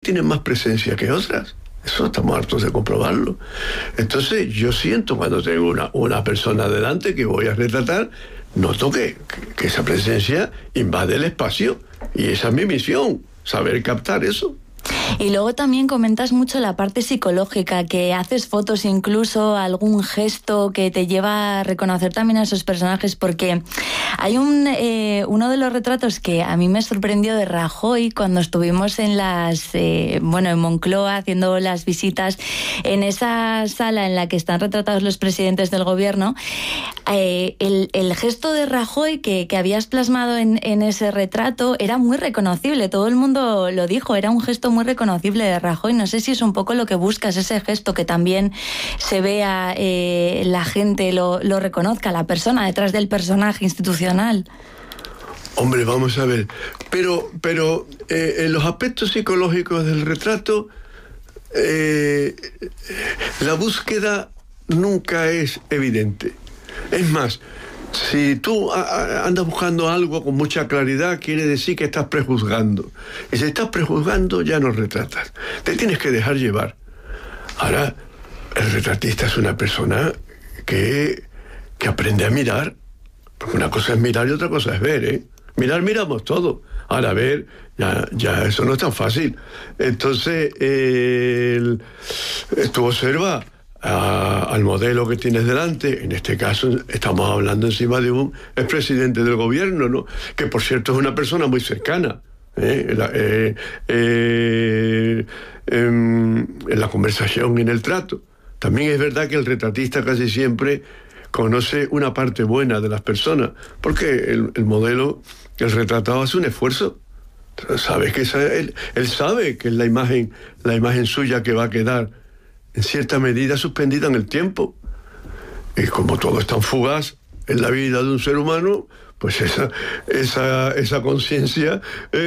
tienen más presencia que otras. Eso estamos hartos de comprobarlo. Entonces yo siento cuando tengo una persona delante que voy a retratar, noto que esa presencia invade el espacio, y esa es mi misión, saber captar eso. Y luego también comentas mucho la parte psicológica, que haces fotos, incluso algún gesto que te lleva a reconocer también a esos personajes, porque hay uno de los retratos que a mí me sorprendió de Rajoy cuando estuvimos en en Moncloa haciendo las visitas, en esa sala en la que están retratados los presidentes del gobierno. El gesto de Rajoy que habías plasmado en ese retrato era muy reconocible, todo el mundo lo dijo, era un gesto muy reconocible de Rajoy. No sé si es un poco lo que buscas, ese gesto, que también se vea, la gente lo reconozca, la persona detrás del personaje institucional. Hombre, vamos a ver, pero en los aspectos psicológicos del retrato, la búsqueda nunca es evidente. Es más, si tú andas buscando algo con mucha claridad, quiere decir que estás prejuzgando. Y si estás prejuzgando, ya no retratas. Te tienes que dejar llevar. Ahora, el retratista es una persona que aprende a mirar. Porque una cosa es mirar y otra cosa es ver, ¿eh? Miramos todo. Ahora, ver, ya eso no es tan fácil. Entonces, tú observas al modelo que tienes delante. En este caso estamos hablando encima de un expresidente del gobierno, ¿no? Que por cierto es una persona muy cercana, en la conversación, en el trato. También es verdad que el retratista casi siempre conoce una parte buena de las personas, porque el modelo, el retratado, hace un esfuerzo. Sabes que él sabe que es la imagen suya que va a quedar en cierta medida suspendida en el tiempo. Y como todo es tan fugaz en la vida de un ser humano, pues esa conciencia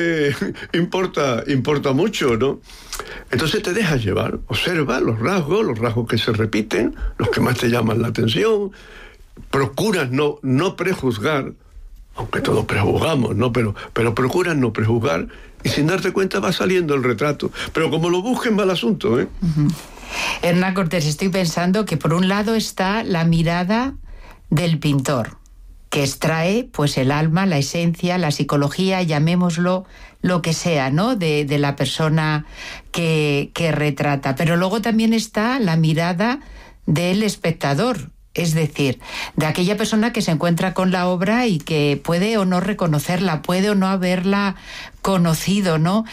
importa mucho, ¿no? Entonces te dejas llevar, observa los rasgos que se repiten, los que más te llaman la atención, procuras no prejuzgar, aunque todos prejuzgamos, ¿no? Pero procuras no prejuzgar, y sin darte cuenta va saliendo el retrato. Pero como lo busquen, va el asunto, ¿eh? Uh-huh. Hernán Cortés, estoy pensando que por un lado está la mirada del pintor, que extrae pues el alma, la esencia, la psicología, llamémoslo lo que sea, ¿no? De la persona que retrata. Pero luego también está la mirada del espectador, es decir, de aquella persona que se encuentra con la obra y que puede o no reconocerla, puede o no haberla conocido, ¿no?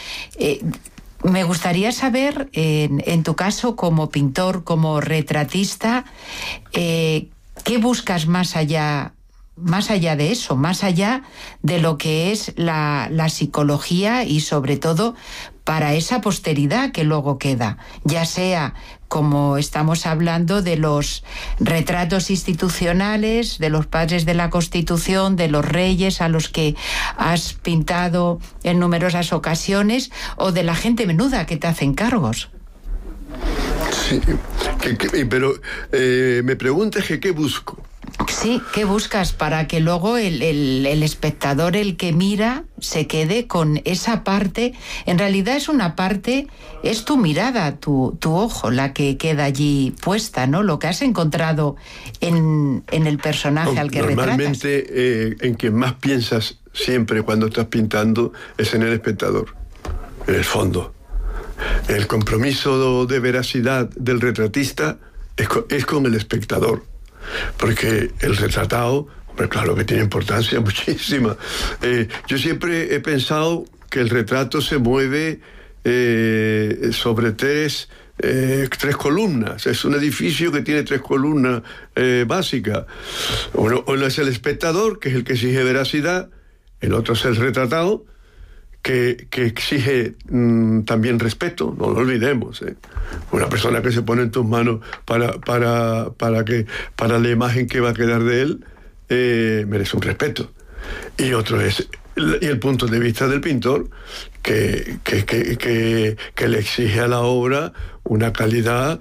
Me gustaría saber, en tu caso, como pintor, como retratista, ¿qué buscas más allá de eso, más allá de lo que es la psicología, y sobre todo para esa posteridad que luego queda, ya sea como estamos hablando de los retratos institucionales, de los padres de la Constitución, de los reyes a los que has pintado en numerosas ocasiones, o de la gente menuda que te hace encargos? Sí, pero me preguntas que qué busco. Sí, ¿qué buscas para que luego el espectador, el que mira, se quede con esa parte? En realidad es una parte, es tu mirada, tu ojo, la que queda allí puesta, ¿no? Lo que has encontrado en el personaje al que retratas. Normalmente en quien más piensas siempre cuando estás pintando es en el espectador, en el fondo. El compromiso de veracidad del retratista es con el espectador. Porque el retratado, hombre, claro que tiene importancia muchísima. Yo siempre he pensado que el retrato se mueve sobre tres columnas. Es un edificio que tiene 3 columnas básicas. Uno es el espectador, que es el que exige veracidad. El otro es el retratado, que exige también respeto, no lo olvidemos. Una persona que se pone en tus manos para la imagen que va a quedar de él, merece un respeto. Y otro es el punto de vista del pintor, que le exige a la obra una calidad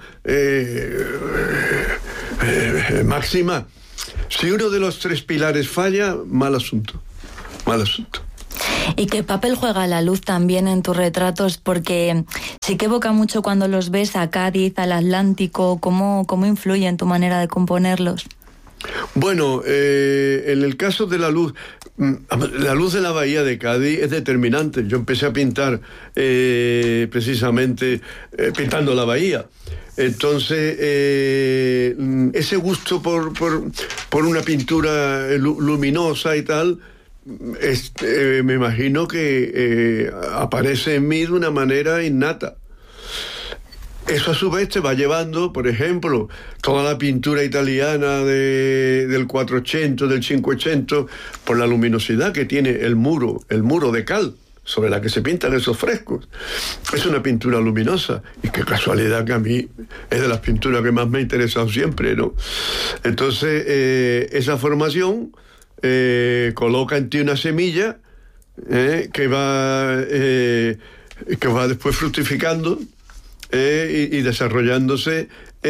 máxima. Si uno de los 3 pilares falla, mal asunto. ¿Y qué papel juega la luz también en tus retratos? Porque sí que evoca mucho cuando los ves a Cádiz, al Atlántico. ¿Cómo influye en tu manera de componerlos? Bueno, en el caso de la luz de la bahía de Cádiz es determinante. Yo empecé a pintar precisamente pintando la bahía. Entonces, ese gusto por una pintura luminosa y tal, me imagino que aparece en mí de una manera innata. Eso a su vez te va llevando, por ejemplo, toda la pintura italiana del 480, del 580, por la luminosidad que tiene el muro de cal sobre la que se pintan esos frescos. Es una pintura luminosa, y qué casualidad que a mí es de las pinturas que más me ha interesado siempre, ¿no? Entonces, esa formación coloca en ti una semilla que va después fructificando y desarrollándose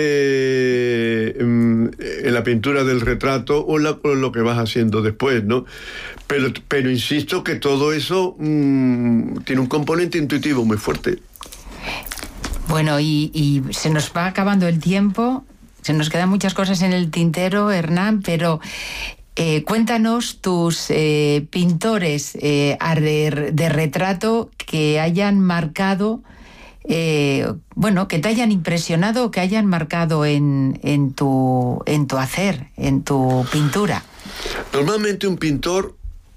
en la pintura del retrato o lo que vas haciendo después, ¿no? Pero insisto que todo eso tiene un componente intuitivo muy fuerte. Bueno, y se nos va acabando el tiempo, se nos quedan muchas cosas en el tintero, Hernán, pero cuéntanos tus pintores de retrato que hayan marcado, que te hayan impresionado o que hayan marcado en tu hacer, en tu pintura. Normalmente un pintor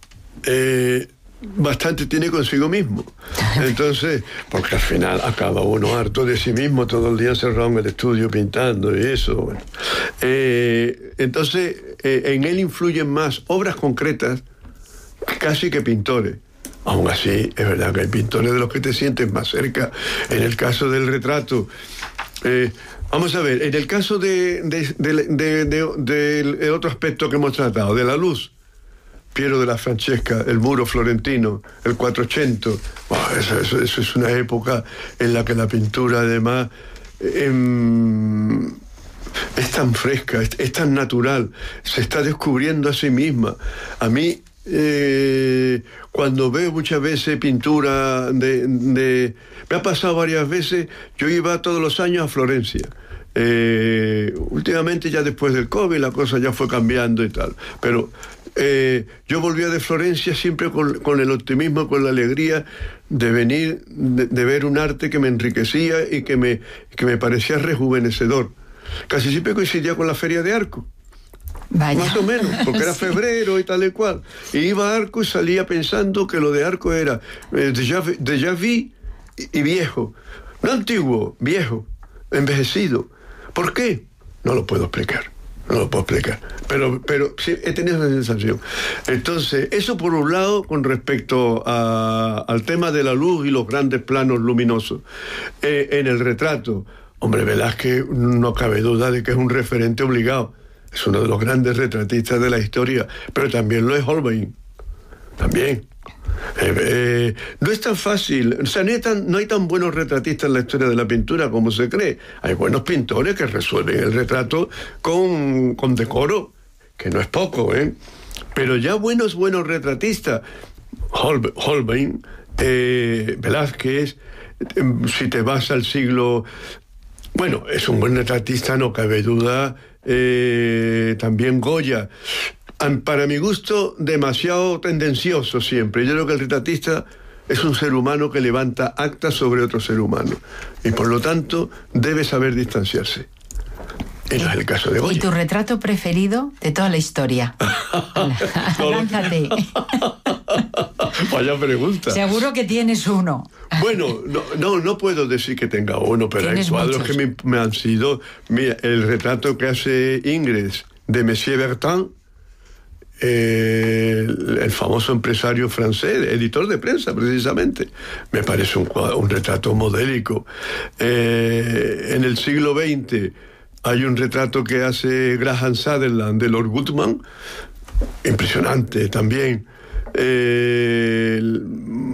bastante tiene consigo mismo. Entonces, porque al final acaba uno harto de sí mismo, todo el día encerrado en el estudio pintando y eso. Bueno. Entonces, en él influyen más obras concretas casi que pintores. Aún así, es verdad que hay pintores de los que te sientes más cerca. En el caso del retrato, vamos a ver, en el caso del otro aspecto que hemos tratado, de la luz, Piero de la Francesca, el muro florentino, el 480, eso es una época en la que la pintura además es tan fresca, es tan natural, se está descubriendo a sí misma. A mí, cuando veo muchas veces pintura me ha pasado varias veces, yo iba todos los años a Florencia. Últimamente, ya después del COVID, la cosa ya fue cambiando y tal, pero yo volvía de Florencia siempre con el optimismo, con la alegría de venir, de ver un arte que me enriquecía y que me parecía rejuvenecedor. Casi siempre coincidía con la Feria de Arco. Vaya. Más o menos, porque era febrero y tal y cual. Y iba a Arco y salía pensando que lo de Arco era déjà vu y viejo. No antiguo, viejo, envejecido. ¿Por qué? No lo puedo explicar. Pero sí, he tenido esa sensación. Entonces, eso por un lado con respecto al tema de la luz y los grandes planos luminosos. En el retrato, hombre, Velázquez no cabe duda de que es un referente obligado. Es uno de los grandes retratistas de la historia, pero también lo es Holbein. También. No es tan fácil, o sea, no hay tan buenos retratistas en la historia de la pintura como se cree. Hay buenos pintores que resuelven el retrato con decoro, que no es poco, pero ya buenos retratistas, Holbein, Velázquez, si te vas al siglo... Bueno, es un buen retratista, no cabe duda, también Goya. Para mi gusto, demasiado tendencioso siempre. Yo creo que el retratista es un ser humano que levanta actas sobre otro ser humano. Y por lo tanto, debe saber distanciarse. Y no es el caso de Goya. ¿Y tu retrato preferido de toda la historia? Lánzate. Vaya pregunta. Seguro que tienes uno. Bueno, no puedo decir que tenga uno, pero hay cuadros muchos que me han sido... Mira, el retrato que hace Ingres de Monsieur Bertin, el famoso empresario francés, editor de prensa precisamente, me parece un retrato modélico. En el siglo XX hay un retrato que hace Graham Sutherland de Lord Woodman, impresionante también. El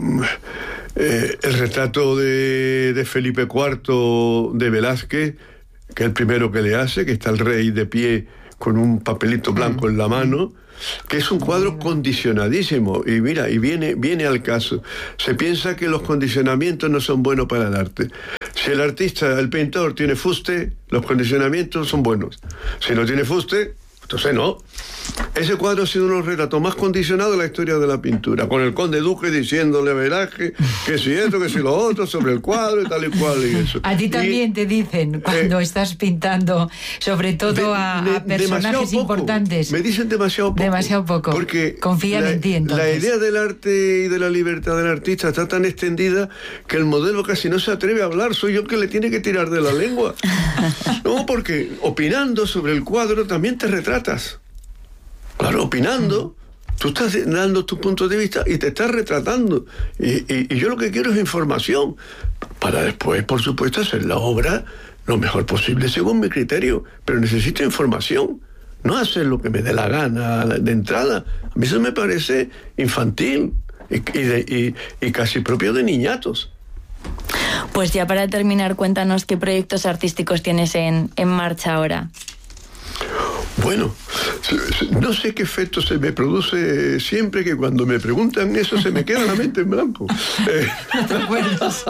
retrato de Felipe IV de Velázquez, que es el primero que le hace, que está el rey de pie con un papelito blanco en la mano, que es un cuadro condicionadísimo. Y mira, y viene al caso. Se piensa que los condicionamientos no son buenos para el arte. Si el artista, el pintor, tiene fuste, los condicionamientos son buenos. Si no tiene fuste, entonces no. Ese cuadro ha sido uno de los retratos más condicionados de la historia de la pintura, con el conde duque diciéndole a Velázquez que si esto, que si lo otro, sobre el cuadro y tal y cual y eso. A ti también te dicen cuando estás pintando, sobre todo a personajes importantes. Me dicen demasiado poco. Demasiado poco. Porque confían en ti, entonces. La idea del arte y de la libertad del artista está tan extendida que el modelo casi no se atreve a hablar. Soy yo que le tiene que tirar de la lengua. No, porque opinando sobre el cuadro también te retratas. Claro, opinando, tú estás dando tu punto de vista y te estás retratando. Y yo lo que quiero es información, para después, por supuesto, hacer la obra lo mejor posible según mi criterio. Pero necesito información, no hacer lo que me dé la gana de entrada. A mí eso me parece infantil y casi propio de niñatos. Pues ya para terminar, cuéntanos qué proyectos artísticos tienes en marcha ahora. Bueno, no sé qué efecto se me produce siempre que cuando me preguntan eso se me queda la mente en blanco. ¿No te acuerdas?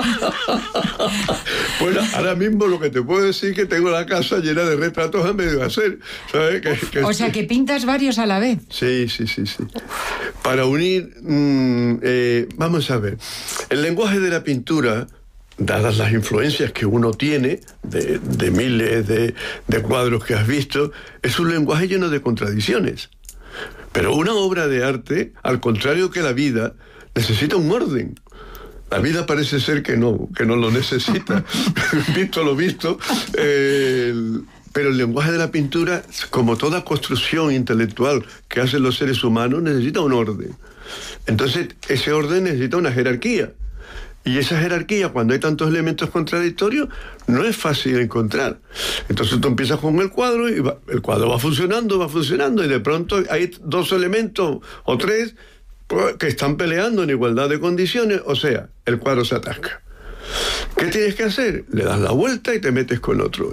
Bueno, ahora mismo lo que te puedo decir es que tengo la casa llena de retratos a medio hacer. ¿Sabes? O sea, que pintas varios a la vez. Sí. Para unir, vamos a ver, el lenguaje de la pintura, dadas las influencias que uno tiene de miles de cuadros que has visto, es un lenguaje lleno de contradicciones. Pero una obra de arte, al contrario que la vida, necesita un orden. La vida parece ser que no lo necesita. Visto lo visto. Pero el lenguaje de la pintura, como toda construcción intelectual que hacen los seres humanos, necesita un orden. Entonces, ese orden necesita una jerarquía. Y esa jerarquía, cuando hay tantos elementos contradictorios, no es fácil encontrar. Entonces tú empiezas con el cuadro y el cuadro va funcionando, y de pronto hay dos elementos o tres que están peleando en igualdad de condiciones, o sea, el cuadro se atasca. ¿Qué tienes que hacer? Le das la vuelta y te metes con otro.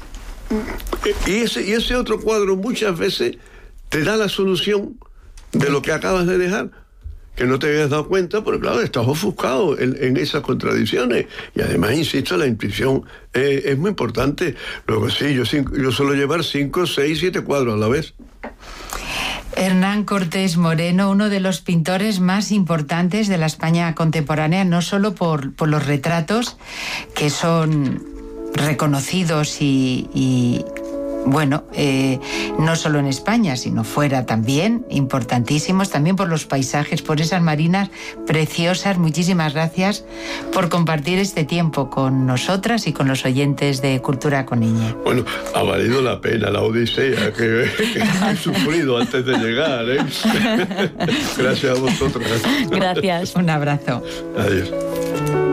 Y ese otro cuadro muchas veces te da la solución de lo que acabas de dejar, que no te habías dado cuenta, porque claro, estás ofuscado en esas contradicciones. Y además, insisto, la intuición es muy importante. Luego sí, yo suelo llevar 5, 6, 7 cuadros a la vez. Hernán Cortés Moreno, uno de los pintores más importantes de la España contemporánea, no solo por los retratos, que son reconocidos y bueno, no solo en España, sino fuera también, importantísimos, también por los paisajes, por esas marinas preciosas. Muchísimas gracias por compartir este tiempo con nosotras y con los oyentes de Cultura con Iñe. Bueno, ha valido la pena la odisea que he sufrido antes de llegar, ¿eh? Gracias a vosotras. Gracias. Un abrazo. Adiós.